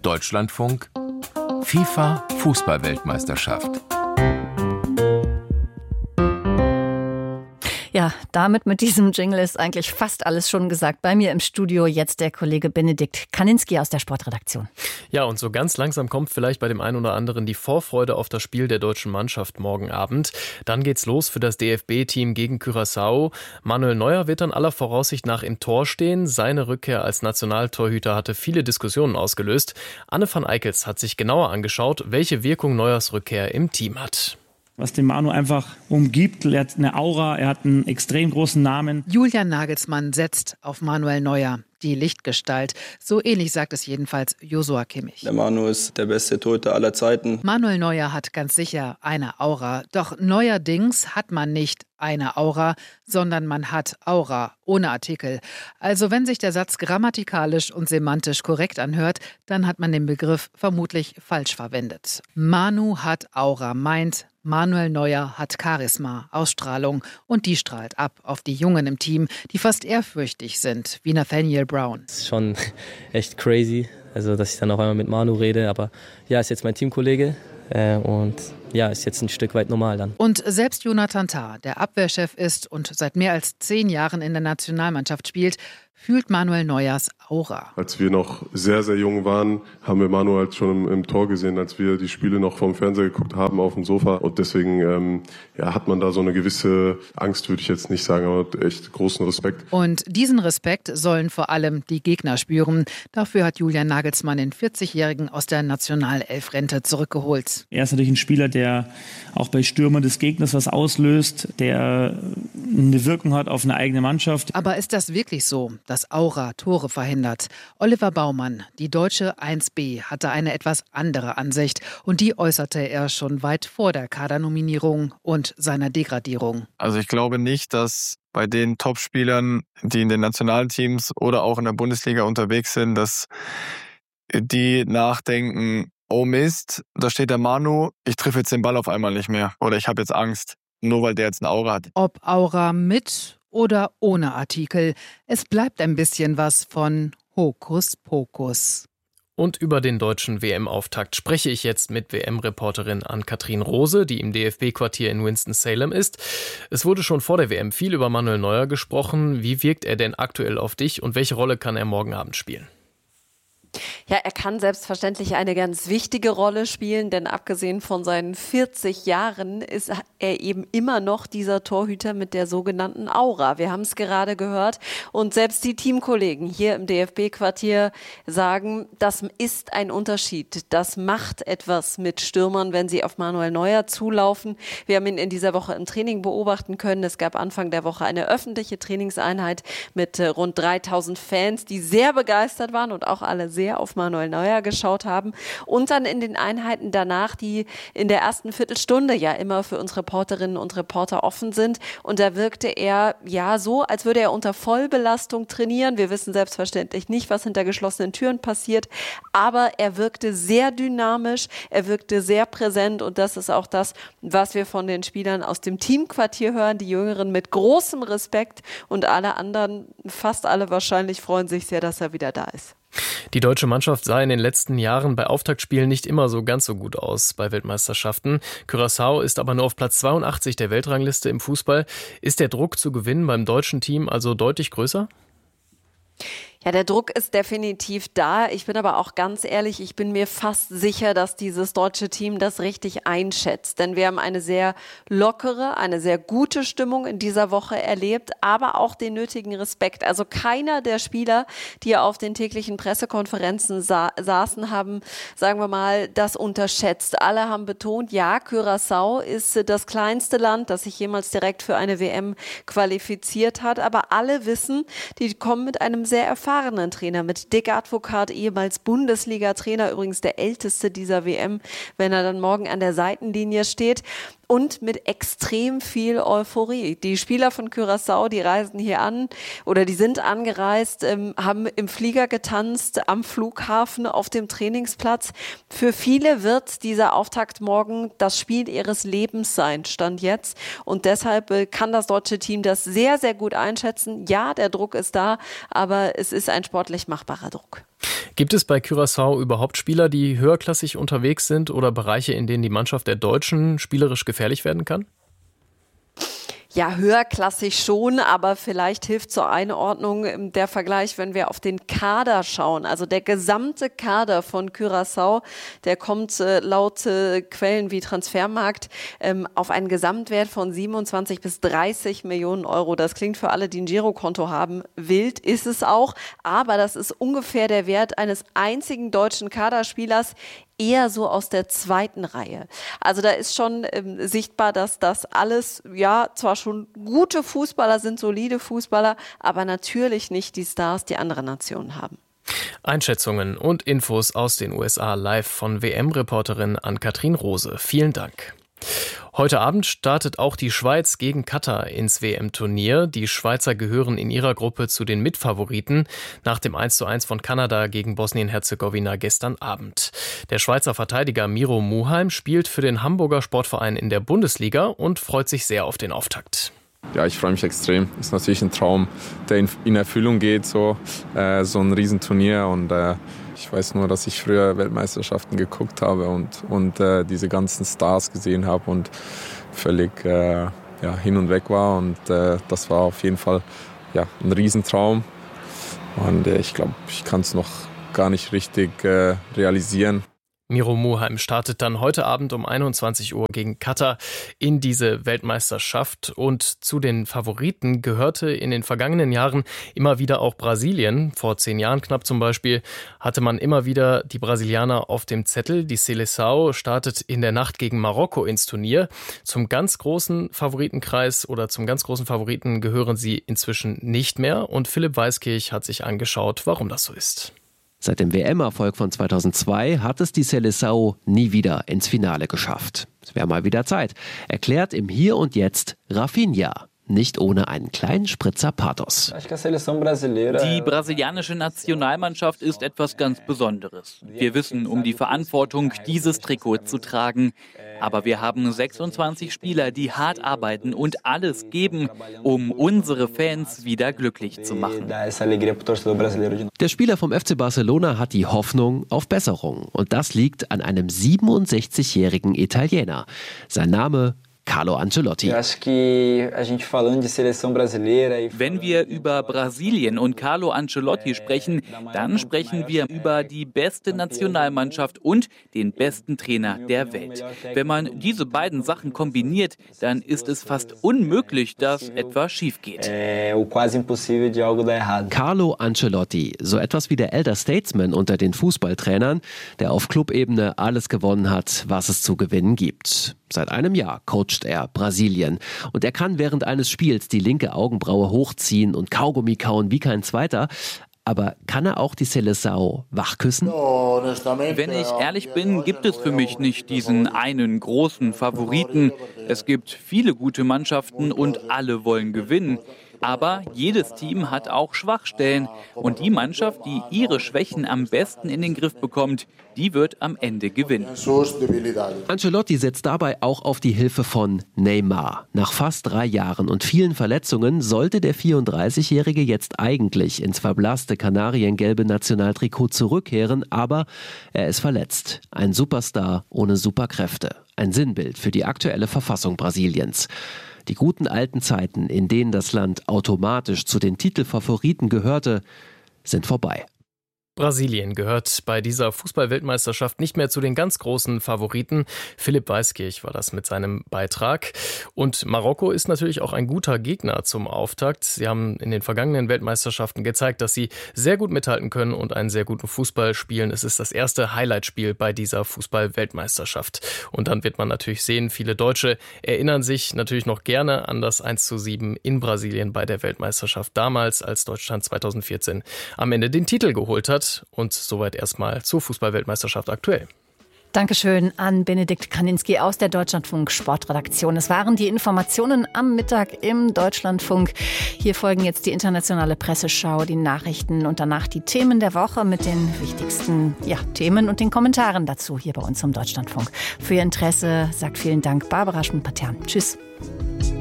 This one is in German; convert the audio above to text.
Deutschlandfunk FIFA Fußball-Weltmeisterschaft. Ja, damit mit diesem Jingle ist eigentlich fast alles schon gesagt. Bei mir im Studio jetzt der Kollege Benedikt Kaninski aus der Sportredaktion. Ja, und so ganz langsam kommt vielleicht bei dem einen oder anderen die Vorfreude auf das Spiel der deutschen Mannschaft morgen Abend. Dann geht's los für das DFB-Team gegen Curaçao. Manuel Neuer wird dann aller Voraussicht nach im Tor stehen. Seine Rückkehr als Nationaltorhüter hatte viele Diskussionen ausgelöst. Anne van Eickels hat sich genauer angeschaut, welche Wirkung Neuers Rückkehr im Team hat. Was den Manu einfach umgibt. Er hat eine Aura, er hat einen extrem großen Namen. Julian Nagelsmann setzt auf Manuel Neuer, die Lichtgestalt. So ähnlich sagt es jedenfalls Joshua Kimmich. Der Manu ist der beste Torhüter aller Zeiten. Manuel Neuer hat ganz sicher eine Aura. Doch neuerdings hat man nicht eine Aura, sondern man hat Aura, ohne Artikel. Also wenn sich der Satz grammatikalisch und semantisch korrekt anhört, dann hat man den Begriff vermutlich falsch verwendet. Manu hat Aura, meint Manuel Neuer hat Charisma, Ausstrahlung und die strahlt ab auf die Jungen im Team, die fast ehrfürchtig sind, wie Nathaniel Brown. Das ist schon echt crazy, also dass ich dann auf einmal mit Manu rede, aber ja, ist jetzt mein Teamkollege und ja, ist jetzt ein Stück weit normal dann. Und selbst Jonathan Tah, der Abwehrchef ist und seit mehr als 10 Jahren in der Nationalmannschaft spielt, fühlt Manuel Neuers Aura. Als wir noch sehr, sehr jung waren, haben wir Manuel halt schon im Tor gesehen, als wir die Spiele noch vom Fernseher geguckt haben auf dem Sofa. Und deswegen hat man da so eine gewisse Angst, würde ich jetzt nicht sagen, aber echt großen Respekt. Und diesen Respekt sollen vor allem die Gegner spüren. Dafür hat Julian Nagelsmann den 40-Jährigen aus der Nationalelf-Rente zurückgeholt. Er ist natürlich ein Spieler, der auch bei Stürmern des Gegners was auslöst, der eine Wirkung hat auf eine eigene Mannschaft. Aber ist das wirklich so, dass Aura Tore verhindert? Oliver Baumann, die deutsche 1B, hatte eine etwas andere Ansicht und die äußerte er schon weit vor der Kadernominierung und seiner Degradierung. Also ich glaube nicht, dass bei den Topspielern, die in den Nationalteams oder auch in der Bundesliga unterwegs sind, dass die nachdenken, oh Mist, da steht der Manu, ich treffe jetzt den Ball auf einmal nicht mehr oder ich habe jetzt Angst, nur weil der jetzt eine Aura hat. Ob Aura mit oder ohne Artikel, es bleibt ein bisschen was von Hokuspokus. Und über den deutschen WM-Auftakt spreche ich jetzt mit WM-Reporterin Ann-Kathrin Rose, die im DFB-Quartier in Winston-Salem ist. Es wurde schon vor der WM viel über Manuel Neuer gesprochen. Wie wirkt er denn aktuell auf dich und welche Rolle kann er morgen Abend spielen? Ja, er kann selbstverständlich eine ganz wichtige Rolle spielen, denn abgesehen von seinen 40 Jahren ist er eben immer noch dieser Torhüter mit der sogenannten Aura. Wir haben es gerade gehört und selbst die Teamkollegen hier im DFB-Quartier sagen, das ist ein Unterschied. Das macht etwas mit Stürmern, wenn sie auf Manuel Neuer zulaufen. Wir haben ihn in dieser Woche im Training beobachten können. Es gab Anfang der Woche eine öffentliche Trainingseinheit mit rund 3000 Fans, die sehr begeistert waren und auch alle sehr auf Manuel Neuer geschaut haben und dann in den Einheiten danach, die in der ersten Viertelstunde ja immer für uns Reporterinnen und Reporter offen sind und da wirkte er ja so, als würde er unter Vollbelastung trainieren. Wir wissen selbstverständlich nicht, was hinter geschlossenen Türen passiert, aber er wirkte sehr dynamisch, er wirkte sehr präsent und das ist auch das, was wir von den Spielern aus dem Teamquartier hören, die Jüngeren mit großem Respekt und alle anderen, fast alle wahrscheinlich, freuen sich sehr, dass er wieder da ist. Die deutsche Mannschaft sah in den letzten Jahren bei Auftaktspielen nicht immer so ganz so gut aus bei Weltmeisterschaften. Curaçao ist aber nur auf Platz 82 der Weltrangliste im Fußball. Ist der Druck zu gewinnen beim deutschen Team also deutlich größer? Ja, der Druck ist definitiv da. Ich bin aber auch ganz ehrlich, ich bin mir fast sicher, dass dieses deutsche Team das richtig einschätzt. Denn wir haben eine sehr lockere, eine sehr gute Stimmung in dieser Woche erlebt, aber auch den nötigen Respekt. Also keiner der Spieler, die auf den täglichen Pressekonferenzen saßen, haben, sagen wir mal, das unterschätzt. Alle haben betont, ja, Curaçao ist das kleinste Land, das sich jemals direkt für eine WM qualifiziert hat. Aber alle wissen, die kommen mit einem sehr erfahrenen Trainer, mit Dick Advocaat, ehemals Bundesliga-Trainer, übrigens der älteste dieser WM, wenn er dann morgen an der Seitenlinie steht. und mit extrem viel Euphorie. Die Spieler von Curaçao, die reisen hier an oder die sind angereist, haben im Flieger getanzt, am Flughafen, auf dem Trainingsplatz. Für viele wird dieser Auftakt morgen das Spiel ihres Lebens sein, Stand jetzt. Und deshalb kann das deutsche Team das sehr, sehr gut einschätzen. Ja, der Druck ist da, aber es ist ein sportlich machbarer Druck. Gibt es bei Curaçao überhaupt Spieler, die höherklassig unterwegs sind oder Bereiche, in denen die Mannschaft der Deutschen spielerisch gefährlich werden kann? Ja, höherklassig schon, aber vielleicht hilft zur Einordnung der Vergleich, wenn wir auf den Kader schauen. Also der gesamte Kader von Curaçao, der kommt laut Quellen wie Transfermarkt auf einen Gesamtwert von 27 bis 30 Millionen Euro. Das klingt für alle, die ein Girokonto haben, wild, ist es auch. Aber das ist ungefähr der Wert eines einzigen deutschen Kaderspielers, eher so aus der zweiten Reihe. Also da ist schon sichtbar, dass das alles, ja, zwar schon gute Fußballer sind, solide Fußballer, aber natürlich nicht die Stars, die andere Nationen haben. Einschätzungen und Infos aus den USA live von WM-Reporterin Ann-Kathrin Rose. Vielen Dank. Heute Abend startet auch die Schweiz gegen Katar ins WM-Turnier. Die Schweizer gehören in ihrer Gruppe zu den Mitfavoriten nach dem 1:1 von Kanada gegen Bosnien-Herzegowina gestern Abend. Der Schweizer Verteidiger Miro Muheim spielt für den Hamburger Sportverein in der Bundesliga und freut sich sehr auf den Auftakt. Ja, ich freue mich extrem. Das ist natürlich ein Traum, der in Erfüllung geht, so ein Riesenturnier. Und ich weiß nur, dass ich früher Weltmeisterschaften geguckt habe und diese ganzen Stars gesehen habe und völlig hin und weg war. Und das war auf jeden Fall ein Riesentraum. Und ich glaube, ich kann es noch gar nicht richtig realisieren. Miro Muheim startet dann heute Abend um 21 Uhr gegen Katar in diese Weltmeisterschaft. Und zu den Favoriten gehörte in den vergangenen Jahren immer wieder auch Brasilien. Vor 10 Jahren knapp zum Beispiel hatte man immer wieder die Brasilianer auf dem Zettel. Die Seleção startet in der Nacht gegen Marokko ins Turnier. Zum ganz großen Favoritenkreis oder zum ganz großen Favoriten gehören sie inzwischen nicht mehr. Und Philipp Weiskirch hat sich angeschaut, warum das so ist. Seit dem WM-Erfolg von 2002 hat es die Seleção nie wieder ins Finale geschafft. Es wäre mal wieder Zeit, erklärt im Hier und Jetzt Rafinha. Nicht ohne einen kleinen Spritzer Pathos. Die brasilianische Nationalmannschaft ist etwas ganz Besonderes. Wir wissen um die Verantwortung, dieses Trikot zu tragen. Aber wir haben 26 Spieler, die hart arbeiten und alles geben, um unsere Fans wieder glücklich zu machen. Der Spieler vom FC Barcelona hat die Hoffnung auf Besserung. Und das liegt an einem 67-jährigen Italiener. Sein Name Carlo Ancelotti. Wenn wir über Brasilien und Carlo Ancelotti sprechen, dann sprechen wir über die beste Nationalmannschaft und den besten Trainer der Welt. Wenn man diese beiden Sachen kombiniert, dann ist es fast unmöglich, dass etwas schief geht. Carlo Ancelotti, so etwas wie der Elder Statesman unter den Fußballtrainern, der auf Clubebene alles gewonnen hat, was es zu gewinnen gibt. Seit einem Jahr coacht er Brasilien und er kann während eines Spiels die linke Augenbraue hochziehen und Kaugummi kauen wie kein zweiter. Aber kann er auch die Seleção wachküssen? Wenn ich ehrlich bin, gibt es für mich nicht diesen einen großen Favoriten. Es gibt viele gute Mannschaften und alle wollen gewinnen. Aber jedes Team hat auch Schwachstellen. Und die Mannschaft, die ihre Schwächen am besten in den Griff bekommt, die wird am Ende gewinnen. Ancelotti setzt dabei auch auf die Hilfe von Neymar. Nach fast 3 Jahren und vielen Verletzungen sollte der 34-Jährige jetzt eigentlich ins verblasste kanariengelbe Nationaltrikot zurückkehren, aber er ist verletzt. Ein Superstar ohne Superkräfte. Ein Sinnbild für die aktuelle Verfassung Brasiliens. Die guten alten Zeiten, in denen das Land automatisch zu den Titelfavoriten gehörte, sind vorbei. Brasilien gehört bei dieser Fußball-Weltmeisterschaft nicht mehr zu den ganz großen Favoriten. Philipp Weiskirch war das mit seinem Beitrag. Und Marokko ist natürlich auch ein guter Gegner zum Auftakt. Sie haben in den vergangenen Weltmeisterschaften gezeigt, dass sie sehr gut mithalten können und einen sehr guten Fußball spielen. Es ist das erste Highlightspiel bei dieser Fußball-Weltmeisterschaft. Und dann wird man natürlich sehen, viele Deutsche erinnern sich natürlich noch gerne an das 1:7 in Brasilien bei der Weltmeisterschaft damals, als Deutschland 2014 am Ende den Titel geholt hat. Und soweit erstmal zur Fußball-Weltmeisterschaft aktuell. Dankeschön an Benedikt Kaninski aus der Deutschlandfunk Sportredaktion. Es waren die Informationen am Mittag im Deutschlandfunk. Hier folgen jetzt die internationale Presseschau, die Nachrichten und danach die Themen der Woche mit den wichtigsten Themen und den Kommentaren dazu hier bei uns im Deutschlandfunk. Für Ihr Interesse sagt vielen Dank Barbara Schmidt-Patern. Tschüss.